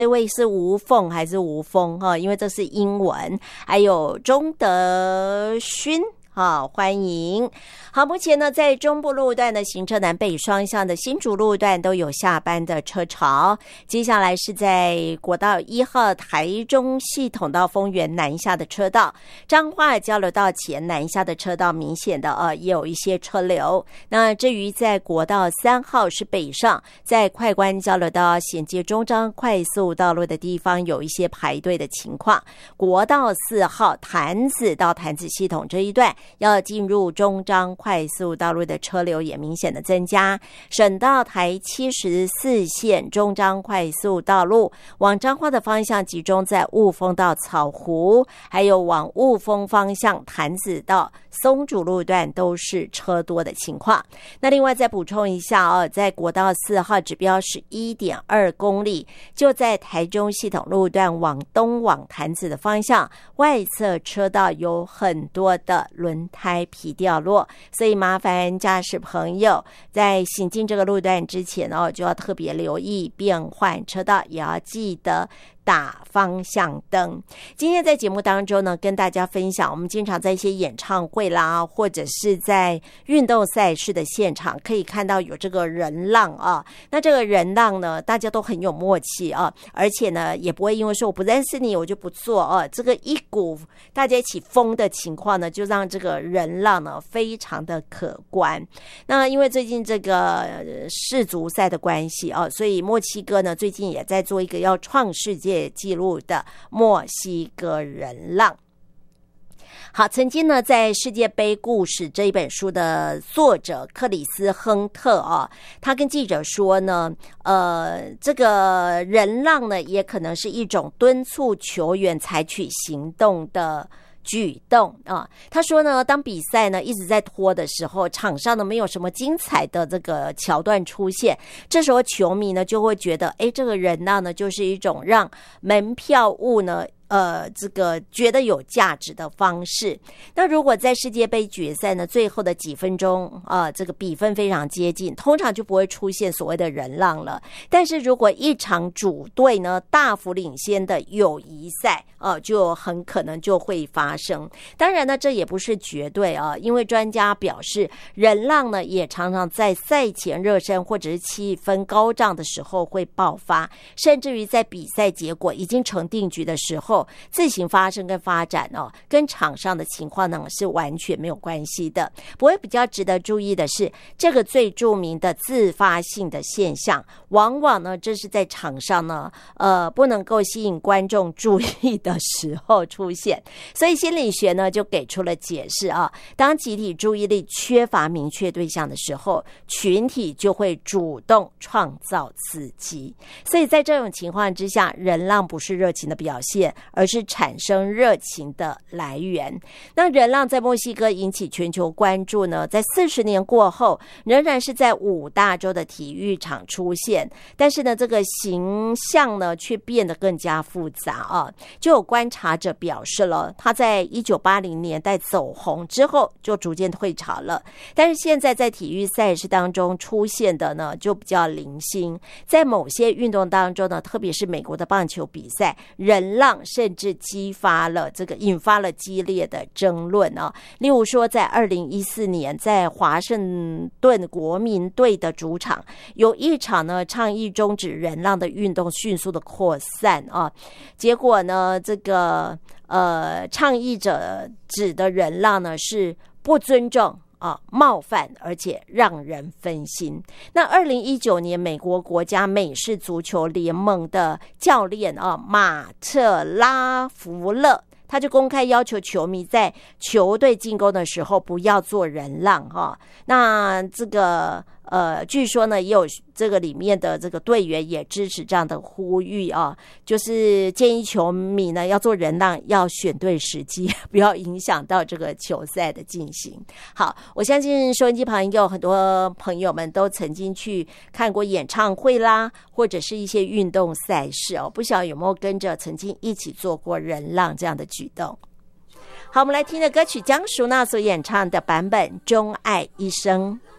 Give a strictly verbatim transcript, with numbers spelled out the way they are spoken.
这位是吴凤还是吴峰哈？因为这是英文。还有钟德勋。好，欢迎。好，目前呢，在中部路段的行车南北双向的新竹路段都有下班的车潮。接下来是在国道一号台中系统到丰原南下的车道，彰化交流道前南下的车道明显的呃也有一些车流。那至于在国道三号是北上，在快关交流道衔接中彰快速道路的地方有一些排队的情况。国道四号潭子到潭子系统这一段要进入中彰快速道路的车流也明显的增加。省道台七十四线中彰快速道路往彰化的方向集中在雾峰到草湖，还有往雾峰方向潭子到松竹路段都是车多的情况。那另外再补充一下哦，在国道四号指标是 一点二公里，就在台中系统路段往东往潭子的方向，外侧车道有很多的轮胎皮掉落，所以麻烦驾驶朋友在行进这个路段之前哦，就要特别留意变换车道，也要记得打方向灯。今天在节目当中呢，跟大家分享，我们经常在一些演唱会啦，或者是在运动赛事的现场，可以看到有这个人浪啊。那这个人浪呢，大家都很有默契啊，而且呢，也不会因为说我不认识你，我就不做啊。这个一股大家一起疯的情况呢，就让这个人浪呢非常的可观。那因为最近这个世足赛的关系啊，所以墨西哥呢最近也在做一个要创世界纪录的墨西哥人浪。好，曾经呢，在世界杯故事这一本书的作者克里斯亨特啊，他跟记者说呢，呃，这个人浪呢，也可能是一种敦促球员采取行动的举动啊。他说呢，当比赛呢一直在拖的时候，场上呢没有什么精彩的这个桥段出现，这时候球迷呢就会觉得，哎，这个人浪呢就是一种让门票务呢呃，这个觉得有价值的方式。那如果在世界杯决赛呢，最后的几分钟啊、呃，这个比分非常接近，通常就不会出现所谓的人浪了。但是如果一场主队呢大幅领先的友谊赛，呃，就很可能就会发生。当然呢，这也不是绝对啊，因为专家表示，人浪呢也常常在赛前热身或者是气氛高涨的时候会爆发，甚至于在比赛结果已经成定局的时候，自行发生跟发展哦，跟场上的情况呢是完全没有关系的。不过比较值得注意的是，这个最著名的自发性的现象，往往呢这是在场上呢呃不能够吸引观众注意的时候出现。所以心理学呢就给出了解释啊，当集体注意力缺乏明确对象的时候，群体就会主动创造刺激。所以在这种情况之下，人浪不是热情的表现，而是产生热情的来源。那人浪在墨西哥引起全球关注呢，在四十年过后，仍然是在五大洲的体育场出现，但是呢，这个形象呢却变得更加复杂啊。就有观察者表示了，他在一九八零年代走红之后就逐渐退潮了，但是现在在体育赛事当中出现的呢就比较零星。在某些运动当中呢，特别是美国的棒球比赛，人浪甚至激发了这个引发了激烈的争论啊。例如说，在二零一四年，在华盛顿国民队的主场，有一场呢倡议终止人浪的运动迅速的扩散啊，结果呢，这个呃倡议者指的人浪呢是不尊重啊，冒犯，而且让人分心。那二零一九年，美国国家美式足球联盟的教练啊，马特拉福勒，他就公开要求球迷在球队进攻的时候不要做人浪哈。那这个呃，据说呢，也有这个里面的这个队员也支持这样的呼吁啊，就是建议球迷呢要做人浪，要选对时机，不要影响到这个球赛的进行。好，我相信收音机旁有很多朋友们都曾经去看过演唱会啦，或者是一些运动赛事哦，不晓得有没有跟着曾经一起做过人浪这样的举动。好，我们来听的歌曲江淑娜所演唱的版本《钟爱一生》。